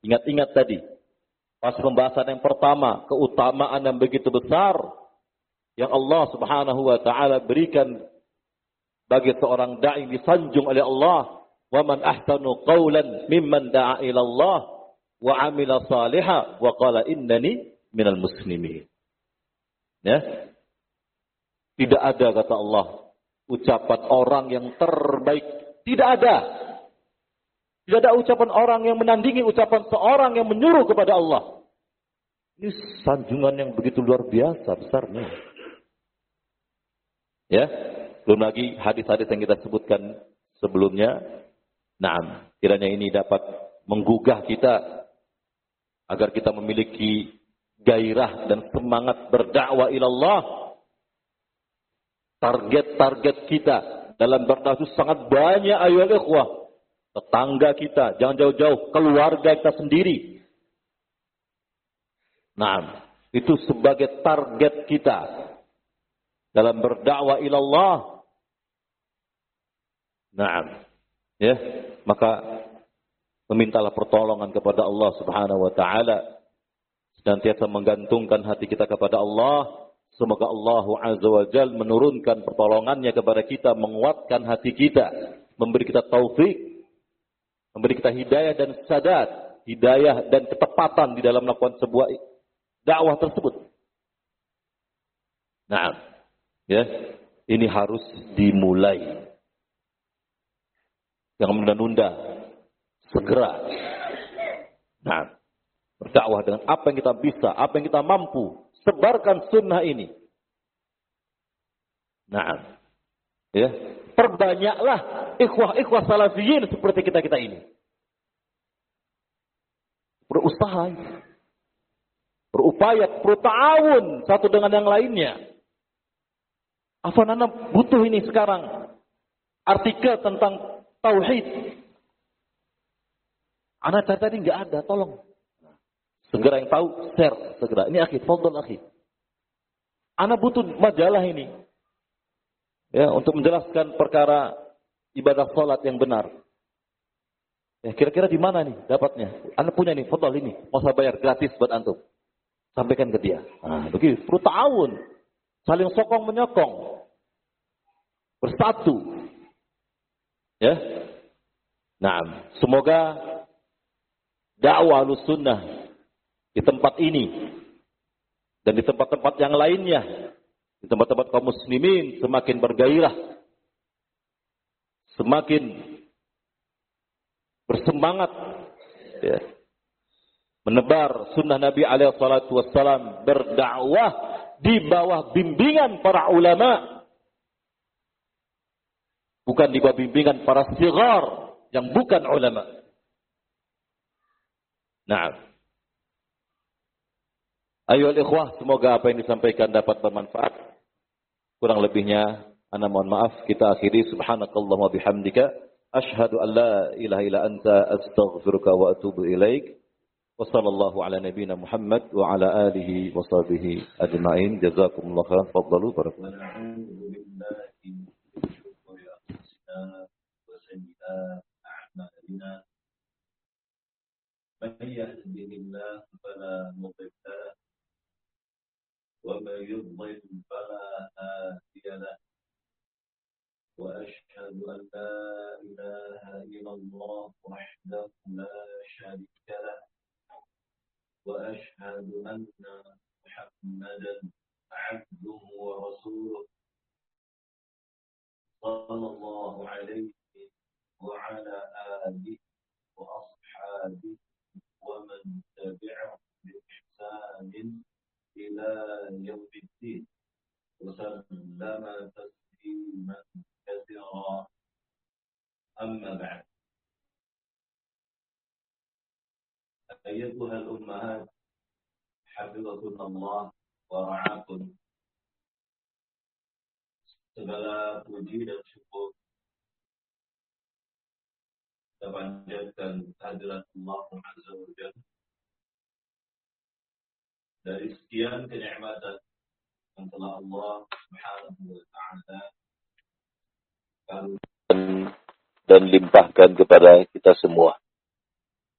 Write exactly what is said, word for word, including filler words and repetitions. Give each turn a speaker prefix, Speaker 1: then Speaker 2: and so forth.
Speaker 1: Ingat-ingat tadi, pas pembahasan yang pertama, keutamaan yang begitu besar yang Allah Subhanahu wa taala berikan bagi seorang dai disanjung oleh Allah. Wa man ahsanu qawlan mimman da'a ila Allah wa 'amila shalihan wa qala innani minal muslimin. Ya. Tidak ada, kata Allah, ucapan orang yang terbaik. Tidak ada. Tidak ada ucapan orang yang menandingi ucapan seorang yang menyuruh kepada Allah. Ini sanjungan yang begitu luar biasa besarnya. Ya, belum lagi hadis-hadis yang kita sebutkan sebelumnya. Naam, kiranya ini dapat menggugah kita agar kita memiliki gairah dan semangat berdakwah ilallah. Target-target kita dalam berdakwah itu sangat banyak, ayo ikhwah. Tetangga kita, jangan jauh-jauh, keluarga kita sendiri. Nah, itu sebagai target kita dalam berdakwah ilallah. Nah, ya, maka memintalah pertolongan kepada Allah Subhanahu wa taala. Senantiasa menggantungkan hati kita kepada Allah. Semoga Allah Azza wa Jalla menurunkan pertolongannya kepada kita, menguatkan hati kita, memberi kita taufik, memberi kita hidayah dan sadat, hidayah dan ketepatan di dalam melakukan sebuah dakwah tersebut. Nah, ya, ini harus dimulai. Jangan menunda-nunda, segera. Nah, berdakwah dengan apa yang kita bisa, apa yang kita mampu. Sebarkan sunnah ini. Nah, ya, perbanyaklah ikhwah-ikhwah salafiyin seperti kita-kita ini. Berusaha, berupaya, berta'awun satu dengan yang lainnya. Afwan, ana butuh ini sekarang. Artikel tentang tauhid. Ana cari tadi nggak ada, tolong. Segera yang tahu, share segera. Ini akhi, fadhal akhi. Ana butuh majalah ini. Ya, untuk menjelaskan perkara ibadah salat yang benar. Ya, kira-kira di mana nih dapatnya? Ana punya nih, fadhal ini. Mau saya bayar gratis buat antum. Sampaikan ke dia. Nah, begitu, perlu ta'awun. Saling sokong menyokong. Bersatu. Ya. Nah, semoga dakwah Ahlussunnah di tempat ini dan di tempat-tempat yang lainnya, di tempat-tempat kaum muslimin semakin bergairah, semakin bersemangat, ya, menebar sunnah Nabi alaihi salatu wassalam, berdakwah di bawah bimbingan para ulama, bukan di bawah bimbingan para sighar yang bukan ulama. Nah, ayo ikhwah, semoga apa yang disampaikan dapat bermanfaat. Kurang lebihnya ana mohon maaf. Kita akhiri, subhanakallahumma bihamdika asyhadu an la ilaha illa anta astaghfiruka wa atubu ilaik. Wa sallallahu ala nabiyyina Muhammad wa ala alihi wa sahbihi ajma'in. Jazakumullahu khairan. Fadhalu barakallahu. من يهده الله فلا مضل له ومن يضلل فلا هادي له وأشهد أن لا إله إلا الله وحده لا شريك له وأشهد أن محمدا عبده ورسوله صلى الله عليه وعلى آله وأصحابه ومن تبعهم بإحسان إلى يوم الدين وسلم تسليما كثيرا. أما بعد، أيتها الأمهات حفظكن الله ورعاكن. Segala puji dan syukur kita panjatkan kehadirat Allah Azza wa Jalla. Dari sekian kenikmatan yang telah Allah Subhanahu wa taala dan limpahkan kepada kita semua.